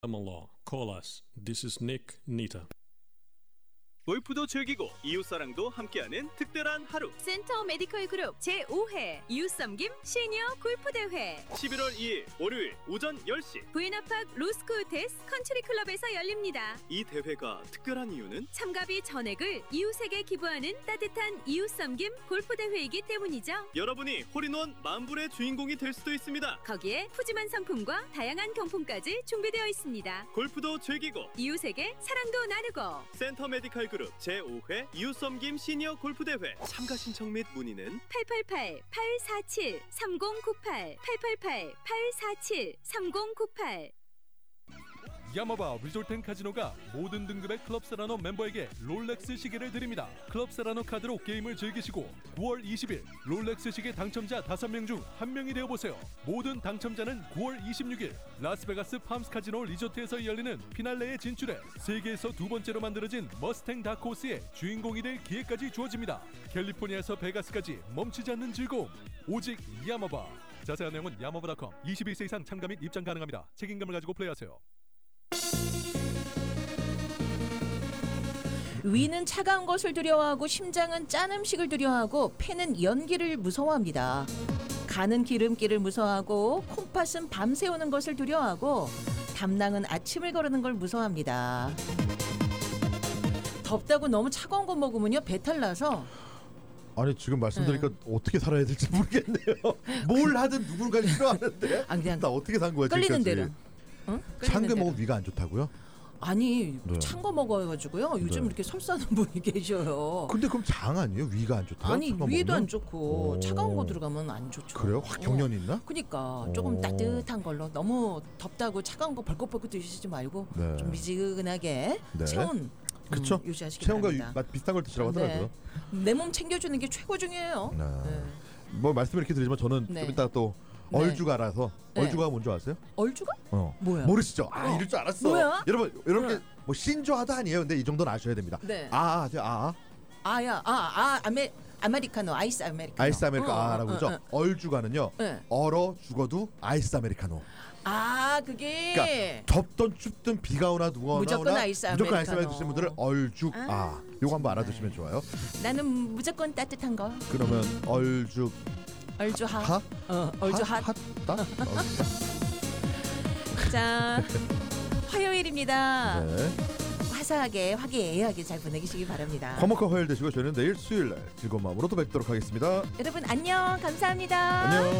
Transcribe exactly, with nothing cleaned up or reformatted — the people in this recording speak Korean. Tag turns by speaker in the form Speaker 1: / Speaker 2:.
Speaker 1: Law. Call us. This is Nick Nita.
Speaker 2: 골프도 즐기고 이웃사랑도 함께하는 특별한 하루.
Speaker 3: 센터 메디컬 그룹 제오 회 이웃섬김 시니어 골프대회
Speaker 2: 십일월 이일 월요일 오전 열 시
Speaker 3: 부인아팍 로스쿨테스 컨트리클럽에서 열립니다.
Speaker 2: 이 대회가 특별한 이유는
Speaker 3: 참가비 전액을 이웃에게 기부하는 따뜻한 이웃섬김 골프대회이기 때문이죠.
Speaker 2: 여러분이 홀인원 만불의 주인공이 될 수도 있습니다.
Speaker 3: 거기에 푸짐한 상품과 다양한 경품까지 준비되어 있습니다.
Speaker 2: 골프도 즐기고
Speaker 3: 이웃에게 사랑도 나누고
Speaker 2: 센터 메디컬 그룹 제오 회 이웃섬김 시니어 골프대회 참가 신청 및 문의는
Speaker 3: 팔팔팔 팔사칠 삼공구팔 팔팔팔 팔사칠 삼공구팔.
Speaker 4: 야마바 리조트앤카지노가 모든 등급의 클럽세라노 멤버에게 롤렉스 시계를 드립니다. 클럽세라노 카드로 게임을 즐기시고 구월 이십일 롤렉스 시계 당첨자 다섯 명 중 한 명이 되어보세요. 모든 당첨자는 구월 이십육일 라스베가스 팜스카지노 리조트에서 열리는 피날레에 진출해 세계에서 두 번째로 만들어진 머스탱 다크호스의 주인공이 될 기회까지 주어집니다. 캘리포니아에서 베가스까지 멈추지 않는 즐거움 오직 야마바. 자세한 내용은 야마바 닷컴. 이십일 세 이상 참가 및 입장 가능합니다. 책임감을 가지고 플레이하세요.
Speaker 5: 위는 차가운 것을 두려워하고 심장은 짠 음식을 두려워하고 폐는 연기를 무서워합니다. 간은 기름기를 무서워하고 콩팥은 밤새 오는 것을 두려워하고 담낭은 아침을 거르는 걸 무서워합니다. 덥다고 너무 차가운 거 먹으면요 배탈 나서.
Speaker 6: 아니 지금 말씀드리니까 네. 어떻게 살아야 될지 모르겠네요. 뭘 하든 누군가를 싫어하는데 아, 그냥 나 어떻게 산 거야
Speaker 5: 끌리는
Speaker 6: 지금까지.
Speaker 5: 대로. 응?
Speaker 6: 찬 게 먹으면 위가 안 좋다고요?
Speaker 5: 아니
Speaker 6: 네.
Speaker 5: 찬 거 먹어가지고요 요즘
Speaker 6: 네.
Speaker 5: 이렇게 설사하는 분이 계셔요.
Speaker 6: 근데 그럼 장 아니에요? 위가 안 좋다?
Speaker 5: 아니 위도
Speaker 6: 먹으면?
Speaker 5: 안 좋고
Speaker 6: 오.
Speaker 5: 차가운 거 들어가면 안 좋죠.
Speaker 6: 그래요? 확 경련이 있나?
Speaker 5: 그러니까 조금
Speaker 6: 오.
Speaker 5: 따뜻한 걸로 너무 덥다고 차가운 거 벌컥벌컥 드시지 말고
Speaker 6: 네.
Speaker 5: 좀 미지근하게
Speaker 6: 네.
Speaker 5: 체온
Speaker 6: 그쵸?
Speaker 5: 음, 유지하시기
Speaker 6: 체온과
Speaker 5: 바랍니다.
Speaker 6: 맛 비슷한 걸 드시라고 하더라고요.
Speaker 5: 네. 내 몸 챙겨주는 게 최고 중요해요.
Speaker 6: 네.
Speaker 5: 네.
Speaker 6: 뭐 말씀을 이렇게 드리지만 저는
Speaker 5: 네.
Speaker 6: 좀 이따 또
Speaker 5: 네.
Speaker 6: 얼주가 알아서
Speaker 5: 네.
Speaker 6: 얼주가 뭔지 아세요?
Speaker 5: 얼주가?
Speaker 6: 어.
Speaker 5: 뭐야?
Speaker 6: 모르시죠? 아
Speaker 5: 어.
Speaker 6: 이럴 줄 알았어.
Speaker 5: 뭐야?
Speaker 6: 여러분 이렇게
Speaker 5: 뭐야?
Speaker 6: 뭐 신조어도 아니에요. 근데 이 정도는 아셔야 됩니다.
Speaker 5: 네.
Speaker 6: 아 아세요? 아
Speaker 5: 아야 아아 아메 아메리카노 아이스 아메리카노.
Speaker 6: 아이스 아메리카노라고
Speaker 5: 어,
Speaker 6: 그러죠.
Speaker 5: 어, 어.
Speaker 6: 얼주가는요.
Speaker 5: 네.
Speaker 6: 얼어 죽어도 아이스 아메리카노.
Speaker 5: 아 그게
Speaker 6: 그러니까 덥던 춥든 비가 오나 누가 오나
Speaker 5: 무조건 아이스
Speaker 6: 무조건 아이스
Speaker 5: 아메리카노.
Speaker 6: 아메리카노 드시는 분들은 얼죽 아,
Speaker 5: 아,
Speaker 6: 요거 한번 알아두시면 좋아요.
Speaker 5: 나는 무조건 따뜻한 거.
Speaker 6: 그러면 얼죽
Speaker 5: 얼주 핫.
Speaker 6: 하?
Speaker 5: 어 얼주 핫.
Speaker 6: 핫다?
Speaker 5: 자 화요일입니다.
Speaker 6: 네.
Speaker 5: 화사하게 화기애애하게 잘 보내시기 바랍니다.
Speaker 6: 화목한 화요일 되시고 저희는 내일 수요일 날 즐거운 마음으로 또 뵙도록 하겠습니다.
Speaker 5: 여러분 안녕 감사합니다.
Speaker 6: 안녕.